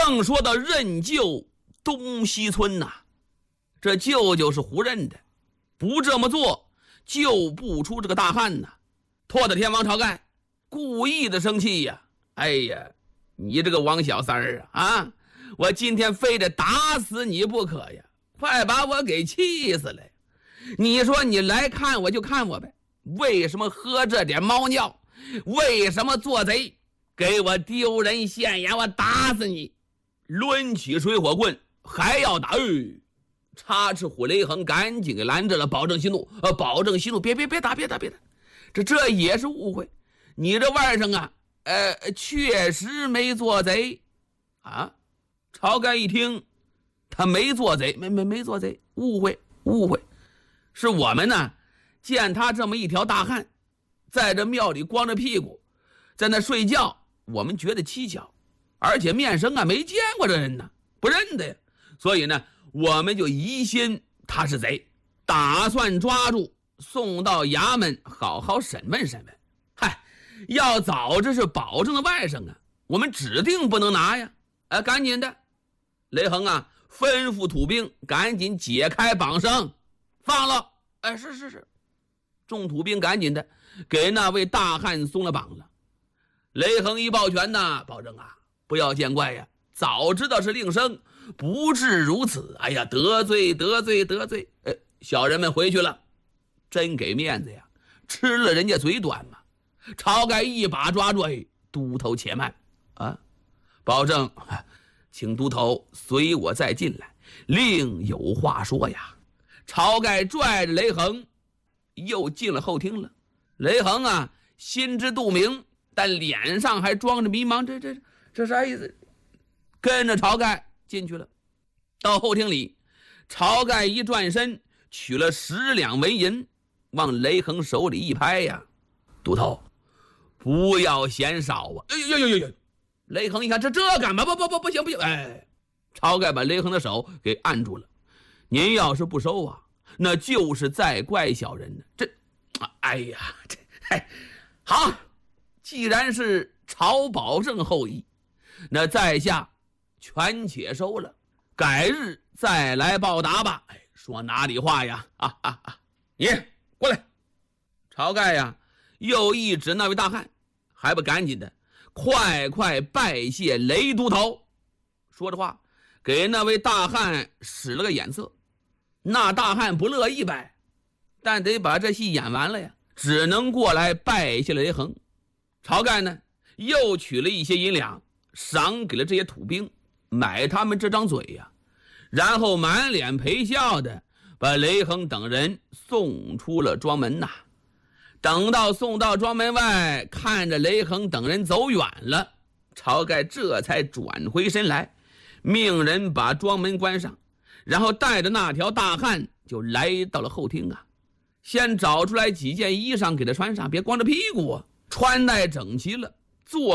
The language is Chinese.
正说到任舅东西村呐，这舅舅是胡任的，不这么做救不出这个大汉呐。托的天王晁盖故意的生气呀，哎呀，你这个王小三儿啊，我今天非得打死你不可呀，快把我给气死了。你说你来看我就看我呗，为什么喝这点猫尿？为什么做贼？给我丢人现眼，我打死你！抡起水火棍还要打，插翅虎雷横赶紧给拦着了。保证息怒，保证息怒，别打，这也是误会。你这外甥啊，确实没做贼啊。晁盖一听，他没做贼，没做贼，误会，是我们呢见他这么一条大汉，在这庙里光着屁股，在那睡觉，我们觉得蹊跷，而且面生啊没见过这人呢，不认得呀，所以呢，我们就疑心他是贼，打算抓住，送到衙门好好审问。嗨，要早这是保证的外甥啊，我们指定不能拿呀！赶紧的，雷横啊，吩咐土兵赶紧解开绑绳，放了。是，众土兵赶紧的给那位大汉松了绑了。雷横一抱拳呐，保证啊，不要见怪呀，早知道是令生，不至如此。哎呀，得罪。小人们回去了，真给面子呀，吃了人家嘴短嘛。晁盖一把抓住，都头且慢啊，保证，请都头随我再进来，另有话说呀。晁盖拽着雷横又进了后厅了。雷横啊，心知肚明，但脸上还装着迷茫，这啥意思？跟着晁盖进去了。到后厅里，晁盖一转身，取了10两纹银，往雷横手里一拍呀，都头，不要嫌少啊！呦！雷横一看，这干嘛？不行！晁盖把雷横的手给按住了。您要是不收啊，那就是在怪小人呢。好，既然是晁保正后裔，那在下全且收了，改日再来报答吧。说哪里话呀？你过来。晁盖呀，又一指那位大汉，还不赶紧的快拜谢雷都头。说着话，给那位大汉使了个眼色。那大汉不乐意拜，但得把这戏演完了呀，只能过来拜谢了雷横。晁盖呢，又取了一些银两，赏给了这些土兵，买他们这张嘴呀，然后满脸陪笑的把雷横等人送出了庄门呐。等到送到庄门外，看着雷横等人走远了，晁盖这才转回身来，命人把庄门关上，然后带着那条大汉就来到了后厅啊。先找出来几件衣裳给他穿上，别光着屁股啊，穿戴整齐了，坐